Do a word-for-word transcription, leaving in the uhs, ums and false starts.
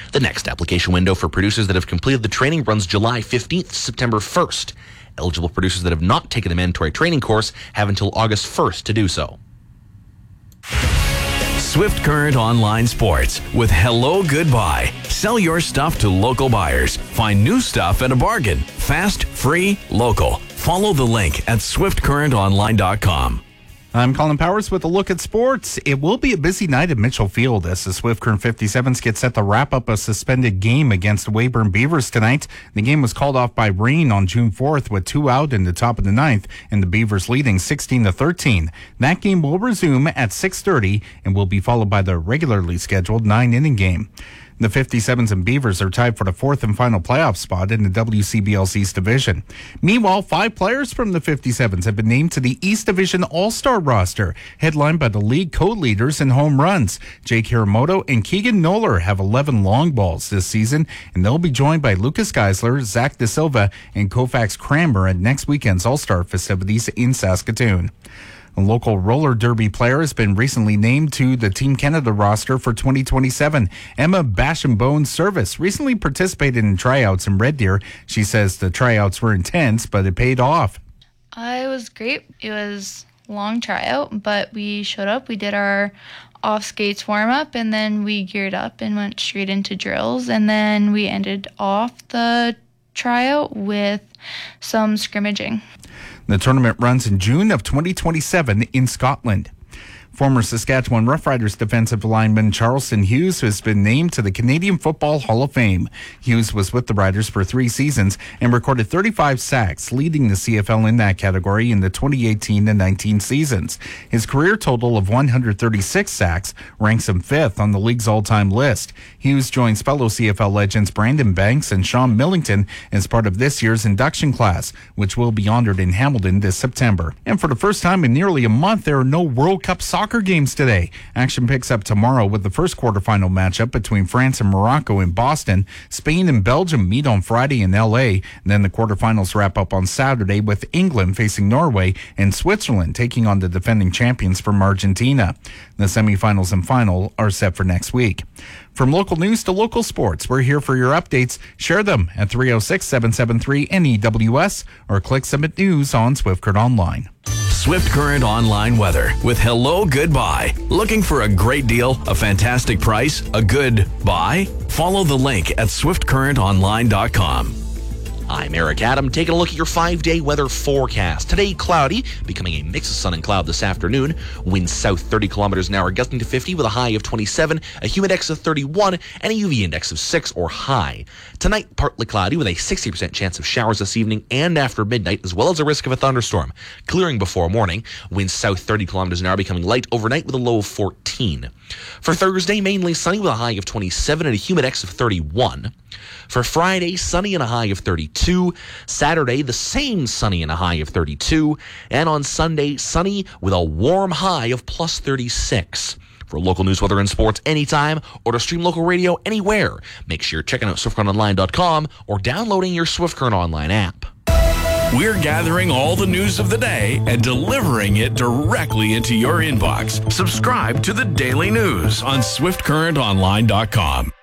The next application window for producers that have completed the training runs July fifteenth to September first. Eligible producers that have not taken the mandatory training course have until August first to do so. Swift Current Online Sports with Hello Goodbye. Sell your stuff to local buyers. Find new stuff at a bargain. Fast, free, local. Follow the link at swift current online dot com. I'm Colin Powers with a look at sports. It will be a busy night at Mitchell Field as the Swift Current fifty-sevens get set to wrap up a suspended game against the Weyburn Beavers tonight. The game was called off by rain on June fourth with two out in the top of the ninth and the Beavers leading sixteen to thirteen. That game will resume at six thirty and will be followed by the regularly scheduled nine-inning game. The fifty-sevens and Beavers are tied for the fourth and final playoff spot in the W C B L's East Division. Meanwhile, five players from the fifty-sevens have been named to the East Division All-Star roster, headlined by the league co-leaders in home runs. Jake Hiramoto and Keegan Noller have eleven long balls this season, and they'll be joined by Lucas Geisler, Zach De Silva, and Koufax Cranmer at next weekend's All-Star festivities in Saskatoon. A local roller derby player has been recently named to the Team Canada roster for twenty twenty-seven. Emma Bashambone Service recently participated in tryouts in Red Deer. She says the tryouts were intense, but it paid off. Uh, it was great. It was a long tryout, but we showed up. We did our off skates warm up, and then we geared up and went straight into drills. And then we ended off the tryout with some scrimmaging. The tournament runs in June of twenty twenty-seven in Scotland. Former Saskatchewan Roughriders defensive lineman Charleston Hughes has been named to the Canadian Football Hall of Fame. Hughes was with the Riders for three seasons and recorded thirty-five sacks, leading the C F L in that category in the twenty eighteen to nineteen seasons. His career total of one hundred thirty-six sacks ranks him fifth on the league's all-time list. Hughes joins fellow C F L legends Brandon Banks and Sean Millington as part of this year's induction class, which will be honored in Hamilton this September. And for the first time in nearly a month, there are no World Cup soccer games today. Action picks up tomorrow with the first quarterfinal matchup between France and Morocco in Boston. Spain and Belgium meet on Friday in L A. And then the quarterfinals wrap up on Saturday with England facing Norway and Switzerland taking on the defending champions from Argentina. The semifinals and final are set for next week. From local news to local sports, we're here for your updates. Share them at three oh six, seven seven three, N E W S or click Summit News on Swift Current Online. Swift Current Online weather with Hello Goodbye. Looking for a great deal, a fantastic price, a good buy? Follow the link at swift current online dot com. I'm Eric Adam, taking a look at your five-day weather forecast. Today, cloudy, becoming a mix of sun and cloud this afternoon. Winds south thirty kilometers an hour, gusting to fifty with a high of twenty-seven, a humidex of thirty-one, and a U V index of six or high. Tonight, partly cloudy with a sixty percent chance of showers this evening and after midnight, as well as a risk of a thunderstorm. Clearing before morning, winds south thirty kilometers an hour, becoming light overnight with a low of fourteen. For Thursday, mainly sunny with a high of twenty-seven and a humidex of thirty-one. For Friday, sunny and a high of thirty-two. Saturday, the same sunny and a high of thirty-two. And on Sunday, sunny with a warm high of plus thirty-six. For local news, weather, and sports anytime, or to stream local radio anywhere, make sure you're checking out swift current online dot com or downloading your Swift Current Online app. We're gathering all the news of the day and delivering it directly into your inbox. Subscribe to the Daily News on swift current online dot com.